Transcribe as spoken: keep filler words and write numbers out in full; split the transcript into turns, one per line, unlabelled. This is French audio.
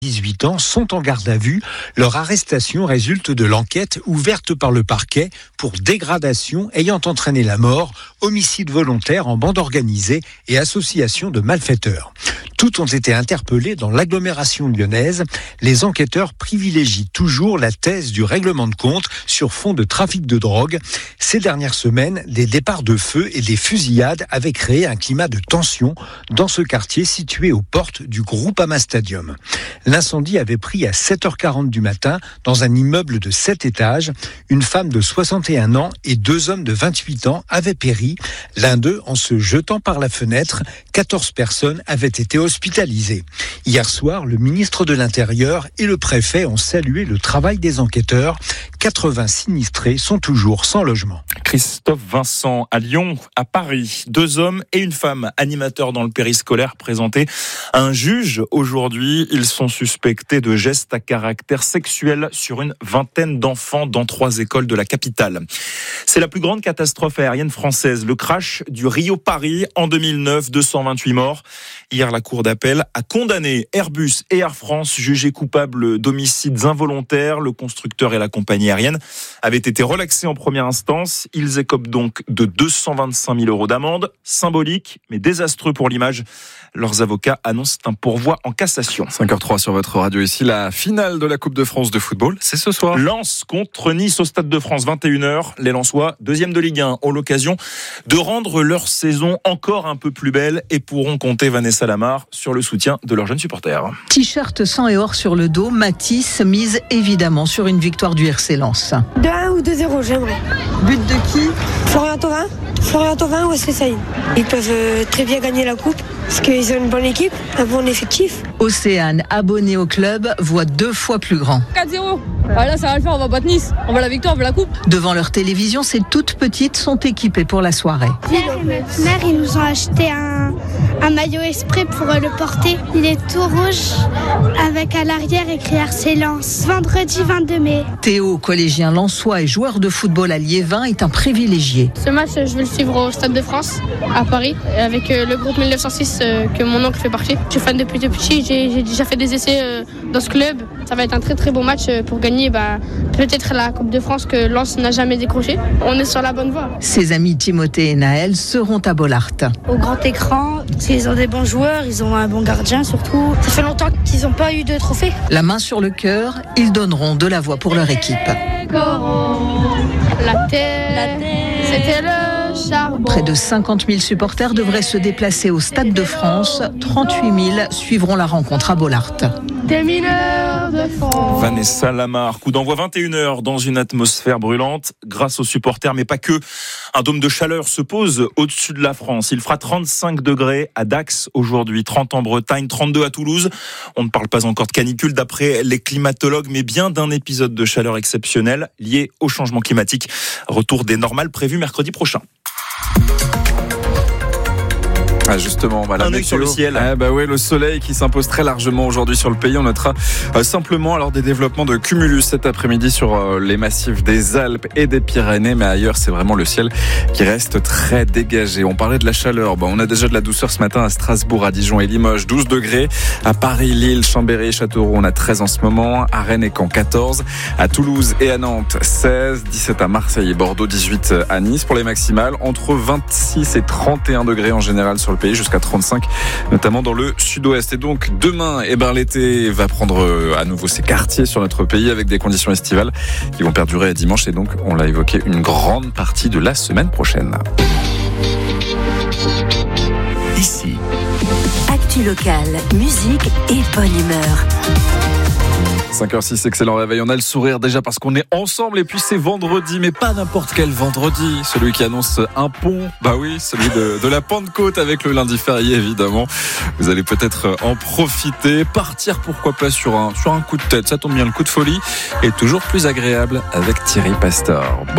dix-huit ans sont en garde à vue. Leur arrestation résulte de l'enquête ouverte par le parquet pour dégradation ayant entraîné la mort, homicide volontaire en bande organisée et association de malfaiteurs. Toutes ont été interpellées dans l'agglomération lyonnaise. Les enquêteurs privilégient toujours la thèse du règlement de compte sur fond de trafic de drogue. Ces dernières semaines, des départs de feu et des fusillades avaient créé un climat de tension dans ce quartier situé aux portes du Groupama Stadium. L'incendie avait pris à sept heures quarante du matin dans un immeuble de sept étages. Une femme de soixante et un ans et deux hommes de vingt-huit ans avaient péri. L'un d'eux en se jetant par la fenêtre. quatorze personnes avaient été hospitalisées. Hier soir, le ministre de l'Intérieur et le préfet ont salué le travail des enquêteurs. quatre-vingts sinistrés sont toujours sans logement.
Christophe Vincent à Lyon, à Paris. Deux hommes et une femme animateurs dans le périscolaire présentés à un juge aujourd'hui. Ils sont suspectés de gestes à caractère sexuel sur une vingtaine d'enfants dans trois écoles de la capitale. C'est la plus grande catastrophe aérienne française. Le crash du Rio-Paris en deux mille neuf, deux cent vingt-huit morts. Hier, la Cour d'appel a condamné Airbus et Air France, jugés coupables d'homicides involontaires. Le constructeur et la compagnie aérienne avaient été relaxés en première instance. Ils écopent donc de deux cent vingt-cinq mille euros d'amende, symbolique mais désastreux pour l'image. Leurs avocats annoncent un pourvoi en cassation.
cinq heures trois sur votre radio ici, la finale de la Coupe de France de football, c'est ce soir.
Lens contre Nice au Stade de France, vingt et une heures. Les Lensois, deuxième de Ligue un, ont l'occasion de rendre leur saison encore un peu plus belle et pourront compter, Vanessa Lamar, sur le soutien de leurs jeunes supporters.
T-shirt sang et or sur le dos, Matisse mise évidemment sur une victoire du R C Lens.
deux un ou deux zéro, j'aimerais.
But de qui ?
Florian Thauvin Florian Thauvin ou Wesley Saïd. Ils peuvent euh, très bien gagner la coupe parce qu'ils ont une bonne équipe, un bon effectif.
Océane, abonné au club, voit deux fois plus grand.
quatre zéro. Ah là, ça va le faire, on va battre Nice. On va la victoire, on va la coupe.
Devant leur télévision, ces toutes petites sont équipées pour la soirée.
Mère et ma mère, ils nous ont acheté un, un maillot exprès pour le porter. Il est tout rouge avec à l'arrière écrit R C Lens. Vendredi vingt-deux mai.
Théo, collégien lensois et joueur de football à Liévin, est un privilégié.
Ce match, je vais le suivre au Stade de France, à Paris, avec le groupe mille neuf cent six que mon oncle fait partie. Je suis fan depuis tout petit, j'ai, j'ai déjà fait des essais dans ce club. Ça va être un très très beau match pour gagner bah, peut-être la Coupe de France que Lens n'a jamais décrochée. On est sur la bonne voie.
Ses amis Timothée et Naël seront à Bollaert.
Au grand écran, ils ont des bons joueurs, ils ont un bon gardien surtout. Ça fait longtemps qu'ils n'ont pas eu de trophée.
La main sur le cœur, ils donneront de la voix pour leur équipe.
La terre, la terre. C'était le charbon.
Près de cinquante mille supporters devraient se déplacer au Stade de France. trente-huit mille suivront la rencontre à Bollaert.
Des mineurs de France.
Vanessa Lamar, coup d'envoi vingt et une heures dans une atmosphère brûlante grâce aux supporters, mais pas que. Un dôme de chaleur se pose au-dessus de la France. Il fera trente-cinq degrés à Dax aujourd'hui, trente en Bretagne, trente-deux à Toulouse. On ne parle pas encore de canicule d'après les climatologues, mais bien d'un épisode de chaleur exceptionnel lié au changement climatique. Retour des normales prévu mercredi prochain.
Ah justement, bah, la
un œil sur le ciel.
Ah bah ouais, le soleil qui s'impose très largement aujourd'hui sur le pays. On notera euh, simplement alors des développements de cumulus cet après-midi sur euh, les massifs des Alpes et des Pyrénées, mais ailleurs c'est vraiment le ciel qui reste très dégagé. On parlait de la chaleur, bon, on a déjà de la douceur ce matin à Strasbourg, à Dijon et Limoges, douze degrés. À Paris, Lille, Chambéry et Châteauroux, on a treize en ce moment. À Rennes et Caen, quatorze. À Toulouse et à Nantes, seize. dix-sept à Marseille et Bordeaux, dix-huit à Nice pour les maximales. Entre vingt-six et trente et un degrés en général sur le pays, jusqu'à trente-cinq, notamment dans le sud-ouest. Et donc demain, eh ben, l'été va prendre à nouveau ses quartiers sur notre pays avec des conditions estivales qui vont perdurer dimanche et donc, on l'a évoqué, une grande partie de la semaine prochaine.
Ici, actu locale, musique et bonne humeur.
cinq heures six, excellent réveil. On a le sourire déjà parce qu'on est ensemble et puis c'est vendredi, mais pas n'importe quel vendredi. Celui qui annonce un pont, bah oui, celui de, de la Pentecôte avec le lundi férié évidemment. Vous allez peut-être en profiter, partir pourquoi pas sur un, sur un coup de tête. Ça tombe bien, le coup de folie est toujours plus agréable avec Thierry Pastor. Bon.